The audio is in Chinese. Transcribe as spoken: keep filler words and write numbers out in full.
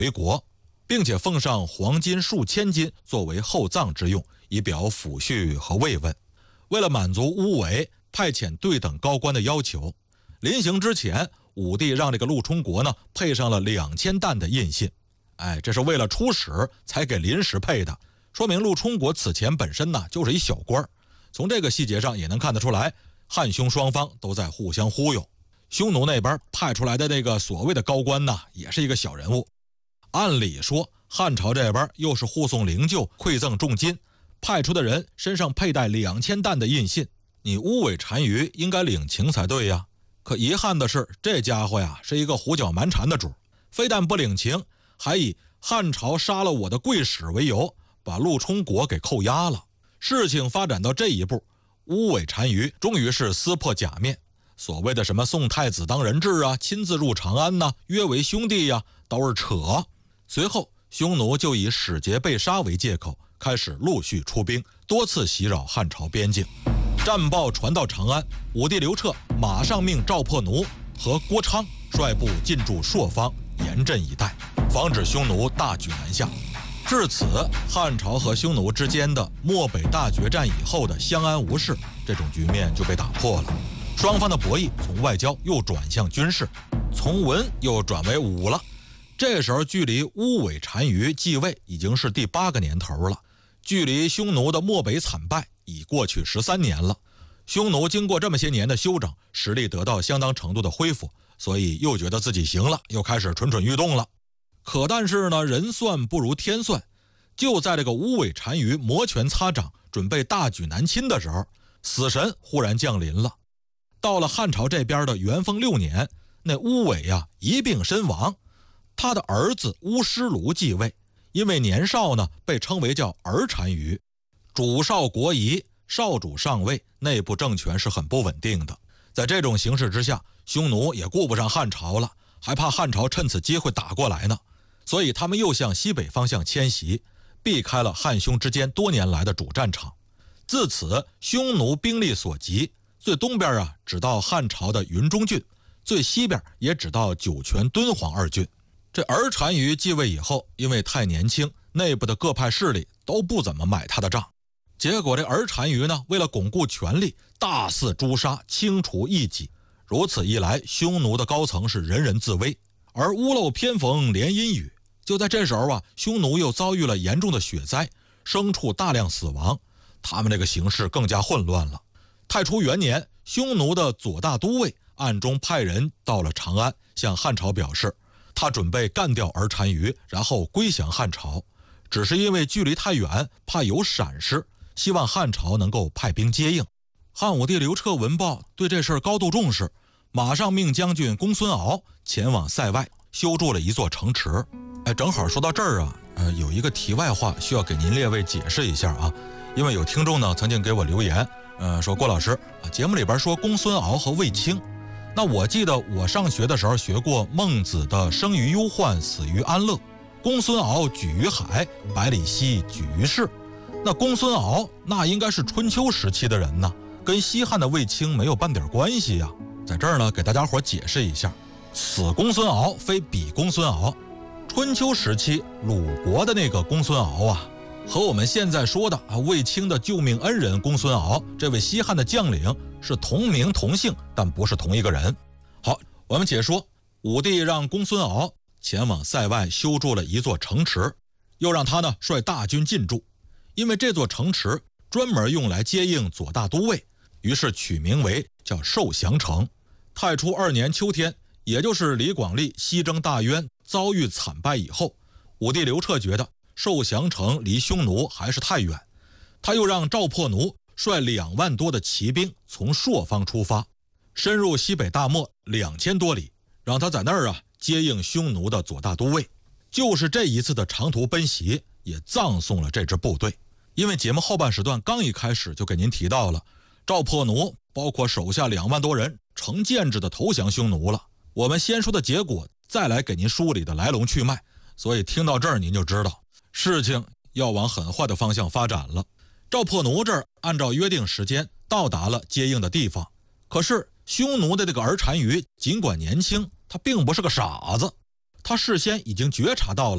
回国，并且奉上黄金数千斤作为厚葬之用，以表抚恤和慰问。为了满足乌韦派遣对等高官的要求，临行之前，武帝让这个陆冲国呢配上了两千担的印信。哎，这是为了出使才给临时配的，说明陆冲国此前本身呢就是一小官。从这个细节上也能看得出来，汉匈双方都在互相忽悠。匈奴那边派出来的那个所谓的高官呢，也是一个小人物。按理说，汉朝这边又是护送灵柩、馈赠重金，派出的人身上佩戴两千担的印信，你乌韦单于应该领情才对呀。可遗憾的是，这家伙呀是一个胡搅蛮缠的主，非但不领情，还以汉朝杀了我的贵使为由，把陆冲国给扣押了。事情发展到这一步，乌韦单于终于是撕破假面，所谓的什么送太子当人质啊，亲自入长安呐，约为兄弟呀，都是扯。随后，匈奴就以使节被杀为借口，开始陆续出兵，多次袭扰汉朝边境。战报传到长安，武帝刘彻马上命赵破奴和郭昌率部进驻朔方，严阵以待，防止匈奴大举南下。至此，汉朝和匈奴之间的漠北大决战以后的相安无事这种局面就被打破了。双方的博弈从外交又转向军事，从文又转为武了。这时候距离乌韦单于继位已经是第八个年头了，距离匈奴的漠北惨败已过去十三年了。匈奴经过这么些年的休整，实力得到相当程度的恢复，所以又觉得自己行了，又开始蠢蠢欲动了。可但是呢，人算不如天算，就在这个乌韦单于摩拳擦掌，准备大举南侵的时候，死神忽然降临了。到了汉朝这边的元丰六年，那乌韦呀一病身亡，他的儿子乌师卢继位，因为年少呢，被称为叫儿单于。主少国疑，少主上位，内部政权是很不稳定的。在这种形势之下，匈奴也顾不上汉朝了，还怕汉朝趁此机会打过来呢。所以他们又向西北方向迁徙，避开了汉匈之间多年来的主战场。自此，匈奴兵力所及，最东边啊只到汉朝的云中郡，最西边也只到酒泉、敦煌二郡。这儿单于继位以后，因为太年轻，内部的各派势力都不怎么买他的账。结果这儿单于呢，为了巩固权力，大肆诛杀，清除异己。如此一来，匈奴的高层是人人自危。而屋漏偏逢连阴雨，就在这时候啊，匈奴又遭遇了严重的雪灾，牲畜大量死亡，他们这个形势更加混乱了。太初元年，匈奴的左大都尉暗中派人到了长安，向汉朝表示，他准备干掉儿单于，然后归降汉朝。只是因为距离太远，怕有闪失，希望汉朝能够派兵接应。汉武帝刘彻闻报，对这事高度重视，马上命将军公孙敖前往塞外修筑了一座城池。哎，正好说到这儿啊，呃，有一个题外话需要给您列位解释一下啊，因为有听众呢曾经给我留言，呃，说郭老师啊，节目里边说公孙敖和卫青，那我记得我上学的时候学过孟子的生于忧患，死于安乐，公孙敖举于海，百里奚举于市。那公孙敖那应该是春秋时期的人呢，跟西汉的卫青没有半点关系呀。在这儿呢，给大家伙解释一下，此公孙敖非彼公孙敖。春秋时期鲁国的那个公孙敖啊，和我们现在说的啊卫青的救命恩人公孙敖，这位西汉的将领是同名同姓，但不是同一个人。好，我们解说，武帝让公孙敖前往塞外修筑了一座城池，又让他呢率大军进驻，因为这座城池专门用来接应左大都尉，于是取名为叫受降城。太初二年秋天，也就是李广利西征大渊遭遇惨败以后，武帝刘彻觉得受降城离匈奴还是太远，他又让赵破奴率两万多的骑兵从朔方出发，深入西北大漠两千多里，让他在那儿啊接应匈奴的左大都尉。就是这一次的长途奔袭，也葬送了这支部队。因为节目后半时段刚一开始就给您提到了，赵破奴包括手下两万多人成建制的投降匈奴了。我们先说的结果，再来给您梳理的来龙去脉，所以听到这儿您就知道事情要往很坏的方向发展了。赵破奴这儿按照约定时间到达了接应的地方，可是匈奴的这个儿单于尽管年轻，他并不是个傻子，他事先已经觉察到了